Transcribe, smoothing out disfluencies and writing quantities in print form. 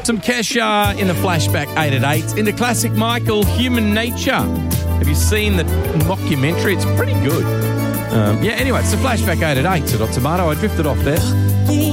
Some Kesha in the flashback 8 at 8. Into classic Michael, Human Nature. Have you seen the mockumentary? It's pretty good. Anyway, it's the flashback 8 at 8. So, Tomato, I drifted off there.